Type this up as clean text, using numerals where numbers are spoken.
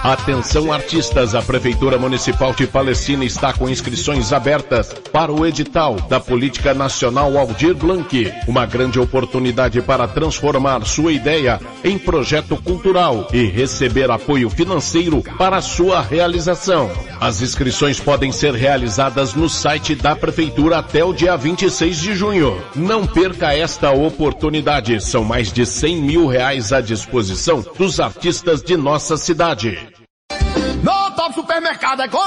Atenção artistas, a Prefeitura Municipal de Palestina está com inscrições abertas para o edital da Política Nacional Aldir Blanc. Uma grande oportunidade para transformar sua ideia em projeto cultural e receber apoio financeiro para sua realização. As inscrições podem ser realizadas no site da Prefeitura até o dia 26 de junho. Não perca esta oportunidade, são mais de R$100 mil à disposição dos artistas de nossa cidade. No Top Supermercado é